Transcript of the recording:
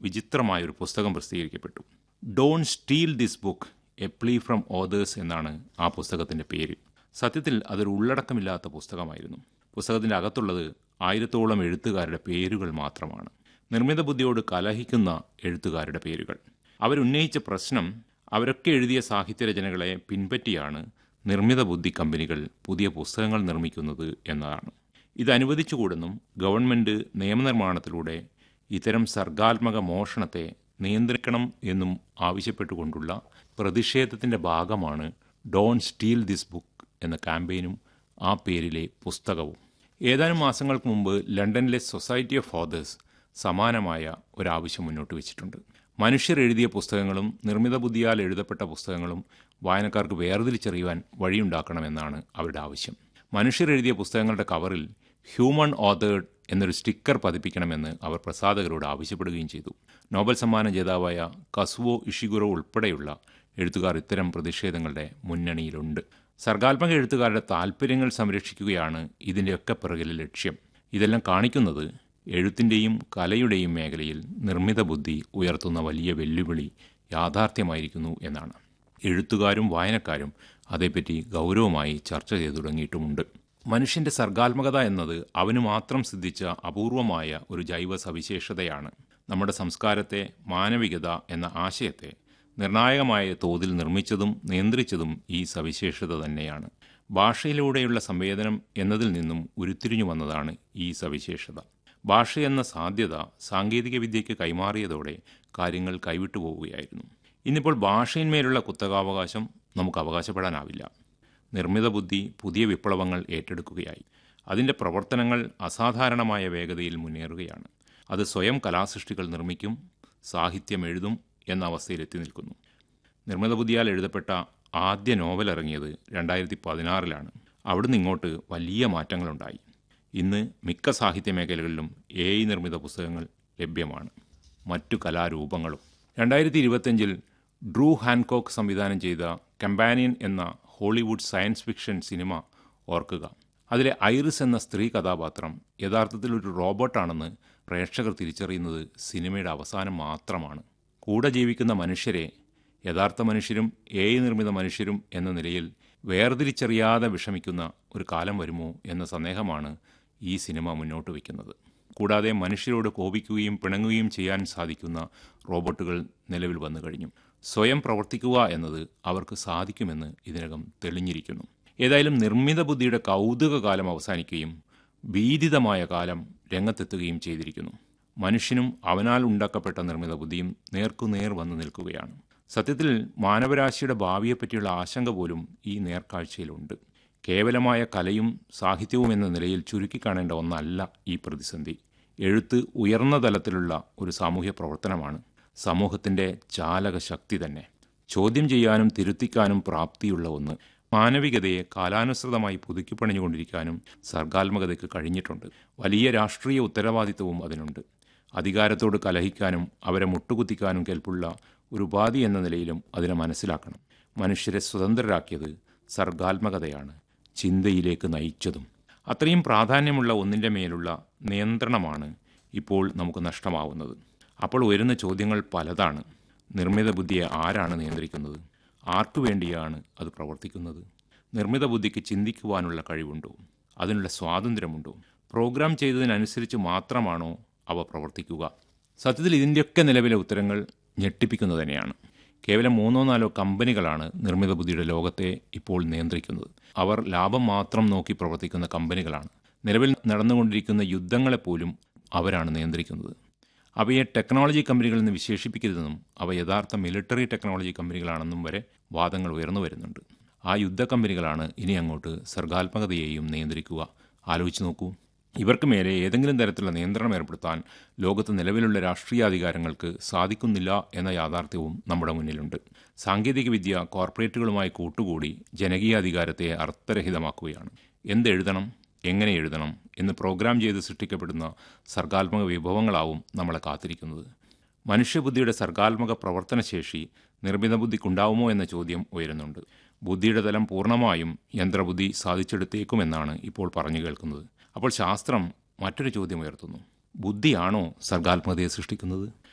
വിചിത്രമായൊരു പുസ്തകം പ്രസിദ്ധീകരിക്കപ്പെട്ടു. Don steel this book, A പ്ലീ from authors എന്നാണ് ആ പുസ്തകത്തിൻ്റെ പേര്. സത്യത്തിൽ അതൊരു ഉള്ളടക്കമില്ലാത്ത പുസ്തകമായിരുന്നു. പുസ്തകത്തിൻ്റെ അകത്തുള്ളത് 1000ഓളം എഴുത്തുകാരുടെ പേരുകൾ മാത്രമാണ്. നിർമ്മിത ബുദ്ധിയോട് കലഹിക്കുന്ന എഴുത്തുകാരുടെ പേരുകൾ. അവരുന്നയിച്ച പ്രശ്നം, അവരൊക്കെ എഴുതിയ സാഹിത്യരചനകളെ പിൻപറ്റിയാണ് നിർമ്മിത ബുദ്ധി കമ്പനികൾ പുതിയ പുസ്തകങ്ങൾ നിർമ്മിക്കുന്നത് എന്നതാണ്. ഇത് അനുവദിച്ചുകൂടെന്നും ഗവൺമെൻറ് നിയമനിർമ്മാണത്തിലൂടെ ഇത്തരം സർഗാത്മക മോഷണത്തെ നിയന്ത്രിക്കണം എന്നും ആവശ്യപ്പെട്ടുകൊണ്ടുള്ള പ്രതിഷേധത്തിൻ്റെ ഭാഗമാണ് ഡോൺ സ്റ്റീൽ ദിസ് ബുക്ക് എന്ന ക്യാമ്പയിനും ആ പേരിലെ പുസ്തകവും. ഏതാനും മാസങ്ങൾക്ക് മുമ്പ് ലണ്ടനിലെ സൊസൈറ്റി ഓഫ് ഓതേഴ്സ് സമാനമായ ഒരാവശ്യം മുന്നോട്ട് വച്ചിട്ടുണ്ട്. മനുഷ്യർ എഴുതിയ പുസ്തകങ്ങളും നിർമ്മിത ബുദ്ധിയാൽ എഴുതപ്പെട്ട പുസ്തകങ്ങളും വായനക്കാർക്ക് വേർതിരിച്ചറിയുവാൻ വഴിയുണ്ടാക്കണമെന്നാണ് അവരുടെ ആവശ്യം. മനുഷ്യർ എഴുതിയ പുസ്തകങ്ങളുടെ കവറിൽ ഹ്യൂമൺ ഓതേർഡ് എന്നൊരു സ്റ്റിക്കർ പതിപ്പിക്കണമെന്ന് അവർ പ്രസാധകരോട് ആവശ്യപ്പെടുകയും ചെയ്തു. നോബൽ സമ്മാന ജേതാവായ കസുവോ ഇഷിഗുറോ ഉൾപ്പെടെയുള്ള എഴുത്തുകാർ ഇത്തരം പ്രതിഷേധങ്ങളുടെ മുന്നണിയിലുണ്ട്. സർഗാത്മക എഴുത്തുകാരുടെ താൽപ്പര്യങ്ങൾ സംരക്ഷിക്കുകയാണ് ഇതിൻ്റെയൊക്കെ പിറകിലെ ലക്ഷ്യം. ഇതെല്ലാം കാണിക്കുന്നത് എഴുത്തിൻ്റെയും കലയുടെയും മേഖലയിൽ നിർമ്മിത ബുദ്ധി ഉയർത്തുന്ന വലിയ വെല്ലുവിളി യാഥാർത്ഥ്യമായിരിക്കുന്നു എന്നാണ്. എഴുത്തുകാരും വായനക്കാരും അതേപ്പറ്റി ഗൗരവമായി ചർച്ച ചെയ്തു തുടങ്ങിയിട്ടുമുണ്ട്. മനുഷ്യൻ്റെ സർഗാത്മകത എന്നത് അവന് മാത്രം സിദ്ധിച്ച അപൂർവമായ ഒരു ജൈവ സവിശേഷതയാണ്. നമ്മുടെ സംസ്കാരത്തെ, മാനവികത എന്ന ആശയത്തെ നിർണായകമായ തോതിൽ നിർമ്മിച്ചതും നിയന്ത്രിച്ചതും ഈ സവിശേഷത തന്നെയാണ്. ഭാഷയിലൂടെയുള്ള സംവേദനം എന്നതിൽ നിന്നും ഉരുത്തിരിഞ്ഞു വന്നതാണ് ഈ സവിശേഷത. ഭാഷയെന്ന സാധ്യത സാങ്കേതിക വിദ്യയ്ക്ക് കൈമാറിയതോടെ കാര്യങ്ങൾ കൈവിട്ടു പോവുകയായിരുന്നു. ഇന്നിപ്പോൾ ഭാഷയിന്മേലുള്ള കുത്തകാവകാശം നമുക്ക് അവകാശപ്പെടാനാവില്ല. നിർമ്മിത ബുദ്ധി പുതിയ വിപ്ലവങ്ങൾ ഏറ്റെടുക്കുകയായി. അതിൻ്റെ പ്രവർത്തനങ്ങൾ അസാധാരണമായ വേഗതയിൽ മുന്നേറുകയാണ്. അത് സ്വയം കലാസൃഷ്ടികൾ നിർമ്മിക്കും, സാഹിത്യം എഴുതും എന്ന അവസ്ഥയിലെത്തി നിൽക്കുന്നു. നിർമ്മിത ബുദ്ധിയാൽ എഴുതപ്പെട്ട ആദ്യ നോവൽ ഇറങ്ങിയത് 2016 അവിടുന്ന് ഇങ്ങോട്ട് വലിയ മാറ്റങ്ങളുണ്ടായി. ഇന്ന് മിക്ക സാഹിത്യ മേഖലകളിലും AI നിർമ്മിത പുസ്തകങ്ങൾ ലഭ്യമാണ്. മറ്റു കലാരൂപങ്ങളും. 2025 ഡ്രൂ ഹാൻകോക്ക് സംവിധാനം ചെയ്ത കമ്പാനിയൻ എന്ന ഹോളിവുഡ് സയൻസ് ഫിക്ഷൻ സിനിമ ഓർക്കുക. അതിലെ ഐറിസ് എന്ന സ്ത്രീ കഥാപാത്രം യഥാർത്ഥത്തിൽ ഒരു റോബോട്ടാണെന്ന് പ്രേക്ഷകർ തിരിച്ചറിയുന്നത് സിനിമയുടെ അവസാനം മാത്രമാണ്. കൂടെ ജീവിക്കുന്ന മനുഷ്യരെ യഥാർത്ഥ മനുഷ്യരും AI നിർമ്മിത മനുഷ്യരും എന്ന നിലയിൽ വേർതിരിച്ചറിയാതെ വിഷമിക്കുന്ന ഒരു കാലം വരുമോ എന്ന സന്ദേഹമാണ് ഈ സിനിമ മുന്നോട്ട് വയ്ക്കുന്നത്. കൂടാതെ മനുഷ്യരോട് കോപിക്കുകയും പിണങ്ങുകയും ചെയ്യാൻ സാധിക്കുന്ന റോബോട്ടുകൾ നിലവിൽ വന്നു കഴിഞ്ഞു. സ്വയം പ്രവർത്തിക്കുക എന്നത് അവർക്ക് സാധിക്കുമെന്ന് ഇതിനകം തെളിഞ്ഞിരിക്കുന്നു. ഏതായാലും നിർമ്മിത ബുദ്ധിയുടെ കൗതുക കാലം അവസാനിക്കുകയും ഭീതിതമായ കാലം രംഗത്തെത്തുകയും ചെയ്തിരിക്കുന്നു. മനുഷ്യനും അവനാൽ ഉണ്ടാക്കപ്പെട്ട നിർമ്മിത ബുദ്ധിയും നേർക്കുനേർ വന്നു നിൽക്കുകയാണ്. സത്യത്തിൽ മാനവരാശിയുടെ ഭാവിയെപ്പറ്റിയുള്ള ആശങ്ക പോലും ഈ നേർക്കാഴ്ചയിലുണ്ട്. കേവലമായ കലയും സാഹിത്യവും എന്ന നിലയിൽ ചുരുക്കിക്കാണേണ്ട ഒന്നല്ല ഈ പ്രതിസന്ധി. എഴുത്ത് ഉയർന്ന തലത്തിലുള്ള ഒരു സാമൂഹ്യ പ്രവർത്തനമാണ്. സമൂഹത്തിൻ്റെ ചാലക ശക്തി തന്നെ. ചോദ്യം ചെയ്യാനും തിരുത്തിക്കാനും പ്രാപ്തിയുള്ള ഒന്ന്. മാനവികതയെ കാലാനുസൃതമായി പുതുക്കിപ്പണിഞ്ഞുകൊണ്ടിരിക്കാനും സർഗാത്മകതയ്ക്ക് കഴിഞ്ഞിട്ടുണ്ട്. വലിയ രാഷ്ട്രീയ ഉത്തരവാദിത്വവും അതിനുണ്ട്. അധികാരത്തോട് കലഹിക്കാനും അവരെ മുട്ടുകുത്തിക്കാനും കെൽപ്പുള്ള ഒരു ഉപാധി എന്ന നിലയിലും അതിനെ മനസ്സിലാക്കണം. മനുഷ്യരെ സ്വതന്ത്രരാക്കിയത് സർഗാത്മകതയാണ്, ചിന്തയിലേക്ക് നയിച്ചതും. അത്രയും പ്രാധാന്യമുള്ള ഒന്നിൻ്റെ മേലുള്ള നിയന്ത്രണമാണ് ഇപ്പോൾ നമുക്ക് നഷ്ടമാവുന്നത്. അപ്പോൾ ഉയരുന്ന ചോദ്യങ്ങൾ പലതാണ്. നിർമ്മിത ബുദ്ധിയെ ആരാണ് നിയന്ത്രിക്കുന്നത്? ആർക്കു വേണ്ടിയാണ് അത് പ്രവർത്തിക്കുന്നത്? നിർമ്മിത ബുദ്ധിക്ക് ചിന്തിക്കുവാനുള്ള കഴിവുണ്ടോ? അതിനുള്ള സ്വാതന്ത്ര്യമുണ്ടോ? പ്രോഗ്രാം ചെയ്തതിനനുസരിച്ച് മാത്രമാണോ അവ പ്രവർത്തിക്കുക? സത്യത്തിൽ ഇതിൻ്റെയൊക്കെ നിലവിലെ ഉത്തരങ്ങൾ ഞെട്ടിപ്പിക്കുന്നത് തന്നെയാണ്. കേവലം 3-4 കമ്പനികളാണ് നിർമ്മിത ബുദ്ധിയുടെ ലോകത്തെ ഇപ്പോൾ നിയന്ത്രിക്കുന്നത്. അവർ ലാഭം മാത്രം നോക്കി പ്രവർത്തിക്കുന്ന കമ്പനികളാണ്. നിലവിൽ നടന്നുകൊണ്ടിരിക്കുന്ന യുദ്ധങ്ങളെപ്പോലും അവരാണ് നിയന്ത്രിക്കുന്നത്. അവയെ ടെക്നോളജി കമ്പനികളിൽ നിന്ന് വിശേഷിപ്പിക്കരുതെന്നും അവ യഥാർത്ഥ മിലിറ്ററി ടെക്നോളജി കമ്പനികളാണെന്നും വരെ വാദങ്ങൾ ഉയർന്നു വരുന്നുണ്ട്. ആ യുദ്ധ കമ്പനികളാണ് ഇനി അങ്ങോട്ട് സർഗാത്മകതയെയും നിയന്ത്രിക്കുക. ആലോചിച്ച് നോക്കൂ. ഇവർക്ക് മേലെ ഏതെങ്കിലും തരത്തിലുള്ള നിയന്ത്രണം ഏർപ്പെടുത്താൻ ലോകത്ത് നിലവിലുള്ള രാഷ്ട്രീയാധികാരങ്ങൾക്ക് സാധിക്കുന്നില്ല എന്ന യാഥാർത്ഥ്യവും നമ്മുടെ മുന്നിലുണ്ട്. സാങ്കേതികവിദ്യ കോർപ്പറേറ്റുകളുമായി കൂട്ടുകൂടി ജനകീയാധികാരത്തെ അർത്ഥരഹിതമാക്കുകയാണ്. എന്തെഴുതണം, എങ്ങനെ എഴുതണം എന്ന് പ്രോഗ്രാം ചെയ്ത് സൃഷ്ടിക്കപ്പെടുന്ന സർഗാത്മക വിഭവങ്ങളാവും നമ്മളെ കാത്തിരിക്കുന്നത്. മനുഷ്യബുദ്ധിയുടെ സർഗാത്മക പ്രവർത്തനശേഷി നിർമ്മിത ബുദ്ധിക്കുണ്ടാവുമോ എന്ന ചോദ്യം ഉയരുന്നുണ്ട്. ബുദ്ധിയുടെ തലം പൂർണ്ണമായും യന്ത്രബുദ്ധി സാധിച്ചെടുത്തേക്കുമെന്നാണ് ഇപ്പോൾ പറഞ്ഞു കേൾക്കുന്നത്. അപ്പോൾ ശാസ്ത്രം മറ്റൊരു ചോദ്യം ഉയർത്തുന്നു. ബുദ്ധിയാണോ സർഗാത്മകതയെ സൃഷ്ടിക്കുന്നത്?